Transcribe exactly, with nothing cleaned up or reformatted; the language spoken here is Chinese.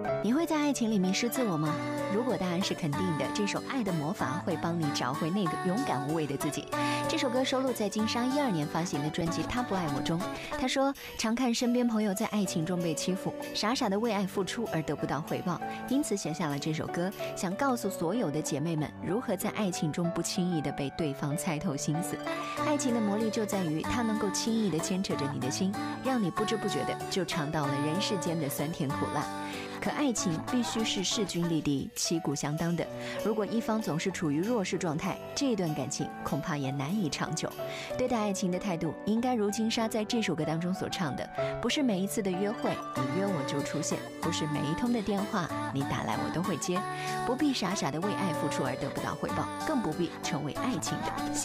你会在爱情里迷失自我吗？如果答案是肯定的，这首《爱的魔法》会帮你找回那个勇敢无畏的自己。这首歌收录在金莎一二年发行的专辑《他不爱我》中。他说，常看身边朋友在爱情中被欺负，傻傻的为爱付出而得不到回报，因此写下了这首歌，想告诉所有的姐妹们，如何在爱情中不轻易的被对方猜透心思。爱情的魔力就在于它能够轻易的牵扯着你的心，让你不知不觉的就尝到了人世间的酸甜苦辣。可爱情必须是势均力敌、旗鼓相当的，如果一方总是处于弱势状态，这段感情恐怕也难以长久。对待爱情的态度应该如金莎在这首歌当中所唱的，不是每一次的约会你约我就出现，不是每一通的电话你打来我都会接，不必傻傻的为爱付出而得不到回报，更不必成为爱情的